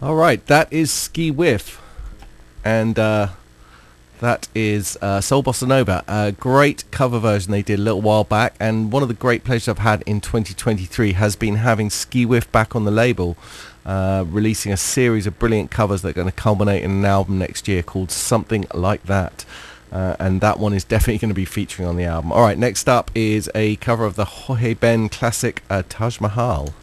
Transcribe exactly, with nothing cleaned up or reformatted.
All right, that is Ski Whiff, and uh, that is uh, Soul Bossa Nova. A great cover version they did a little while back, and one of the great pleasures I've had in twenty twenty-three has been having Ski Whiff back on the label, uh, releasing a series of brilliant covers that are going to culminate in an album next year called Something Like That. Uh, and that one is definitely going to be featuring on the album. All right, next up is a cover of the Jorge Ben classic uh, Taj Mahal.